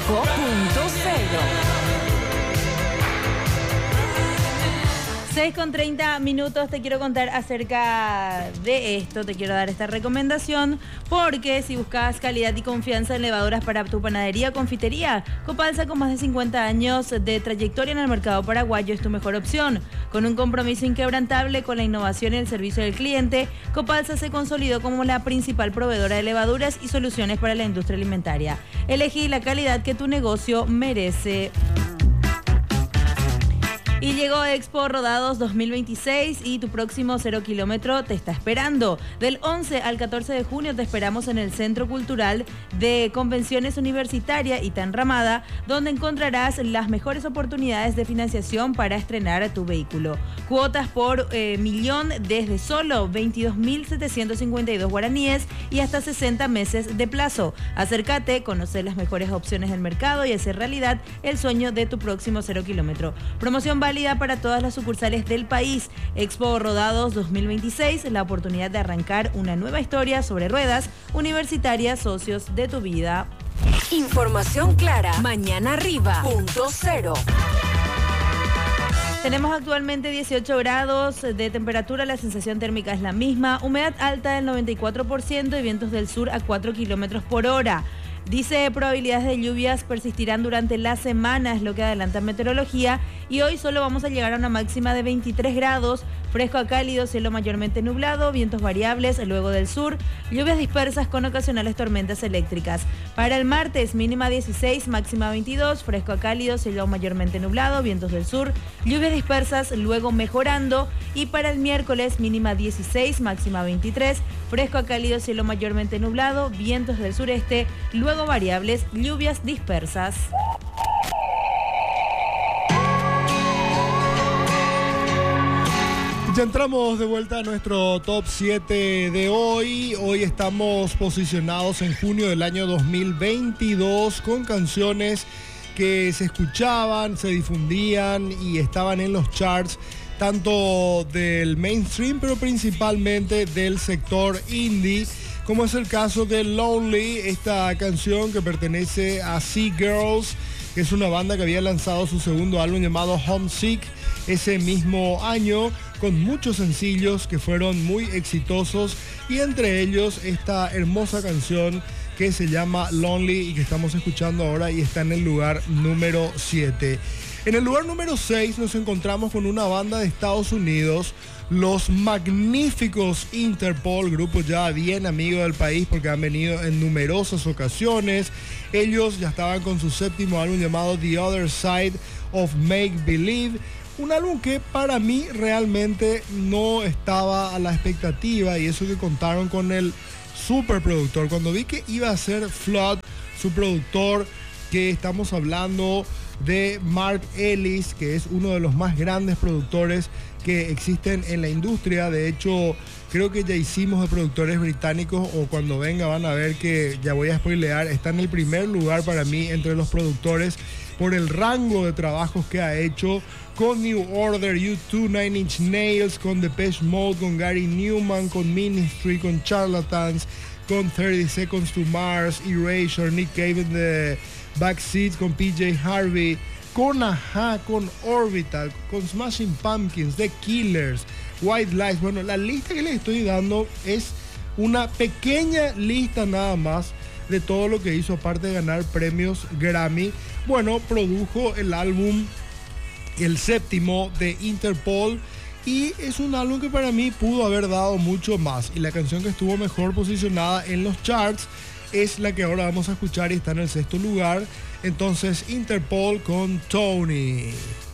6:30 te quiero contar acerca de esto, te quiero dar esta recomendación, porque si buscas calidad y confianza en levaduras para tu panadería o confitería, Copalsa, con más de 50 años de trayectoria en el mercado paraguayo, es tu mejor opción. Con un compromiso inquebrantable con la innovación y el servicio del cliente, Copalsa se consolidó como la principal proveedora de levaduras y soluciones para la industria alimentaria. Elegí la calidad que tu negocio merece. Y llegó Expo Rodados 2026 y tu próximo 0 kilómetro te está esperando. Del 11 al 14 de junio te esperamos en el Centro Cultural de Convenciones Universitaria Itán Ramada, donde encontrarás las mejores oportunidades de financiación para estrenar tu vehículo. Cuotas por millón desde solo 22.752 guaraníes y hasta 60 meses de plazo. Acércate, conocer las mejores opciones del mercado y hacer realidad el sueño de tu próximo 0 kilómetro. Promoción válida para todas las sucursales del país. Expo Rodados 2026, la oportunidad de arrancar una nueva historia sobre ruedas. Universitaria, socios de tu vida. Información clara. Mañana arriba. .0. Tenemos actualmente 18 grados de temperatura, la sensación térmica es la misma, humedad alta del 94% y vientos del sur a 4 kilómetros por hora. Dice, probabilidades de lluvias persistirán durante la semana, es lo que adelanta Meteorología, y hoy solo vamos a llegar a una máxima de 23 grados, fresco a cálido, cielo mayormente nublado, vientos variables luego del sur, lluvias dispersas con ocasionales tormentas eléctricas. Para el martes, mínima 16, máxima 22, fresco a cálido, cielo mayormente nublado, vientos del sur, lluvias dispersas luego mejorando, y para el miércoles, mínima 16, máxima 23, fresco a cálido, cielo mayormente nublado, vientos del sureste, luego variables, lluvias dispersas. Ya entramos de vuelta a nuestro top 7 de hoy. Hoy estamos posicionados en junio del año 2022 con canciones que se escuchaban, se difundían y estaban en los charts, tanto del mainstream, pero principalmente del sector indie, como es el caso de Lonely, esta canción que pertenece a Sea Girls, que es una banda que había lanzado su segundo álbum llamado Homesick ese mismo año, con muchos sencillos que fueron muy exitosos, y entre ellos esta hermosa canción que se llama Lonely y que estamos escuchando ahora y está en el lugar número 7. En el lugar número 6 nos encontramos con una banda de Estados Unidos, los magníficos Interpol, grupo ya bien amigo del país porque han venido en numerosas ocasiones. Ellos ya estaban con su séptimo álbum llamado The Other Side of Make Believe, un álbum que para mí realmente no estaba a la expectativa, y eso que contaron con el superproductor. Cuando vi que iba a ser Flood, su productor, que estamos hablando de Mark Ellis, que es uno de los más grandes productores que existen en la industria. De hecho, creo que ya hicimos de productores británicos, o cuando venga van a ver que ya voy a spoilear, está en el primer lugar para mí entre los productores por el rango de trabajos que ha hecho con New Order, U2, Nine Inch Nails, con Depeche Mode, con Gary Newman, con Ministry, con Charlatans, con 30 Seconds to Mars, Erasure, Nick Cave in the Backseat, con PJ Harvey, con A-ha, con Orbital, con Smashing Pumpkins, The Killers, White Lies. Bueno, la lista que les estoy dando es una pequeña lista nada más de todo lo que hizo, aparte de ganar premios Grammy. Bueno, produjo el álbum, el séptimo de Interpol, y es un álbum que para mí pudo haber dado mucho más, y la canción que estuvo mejor posicionada en los charts es la que ahora vamos a escuchar y está en el 6º lugar. Entonces, Interpol con Tony.